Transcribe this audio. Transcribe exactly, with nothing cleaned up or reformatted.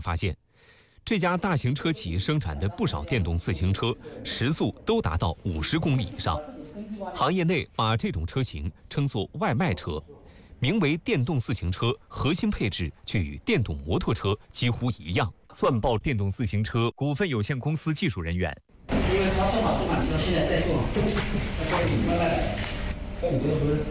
发现，这家大型车企生产的不少电动自行车时速都达到五十公里以上。行业内把这种车型称作外卖车，名为电动自行车，核心配置却与电动摩托车几乎一样。算报电动自行车股份有限公司技术人员， 因为他正好这款车现在在做，在做外卖。那你这个不是